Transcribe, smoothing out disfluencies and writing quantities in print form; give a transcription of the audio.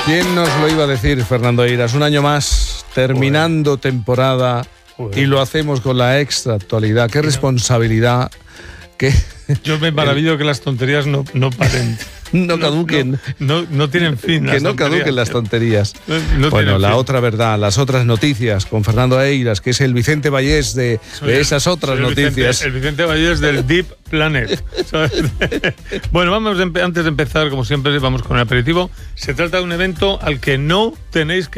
¿Quién nos lo iba a decir, Fernando Eiras? Un año más, terminando temporada, y lo hacemos con la extra actualidad. Qué responsabilidad. Yo me maravillo que las tonterías no paren. No caduquen. No tienen fin. Que no caduquen las tonterías. Bueno, la fin. Otra verdad, las otras noticias con Fernando Eiras, que es el Vicente Vallés de esas otras noticias. El Vicente Vallés del Deep Planet. Bueno, antes de empezar, como siempre, vamos con el aperitivo. Se trata de un evento al que no tenéis que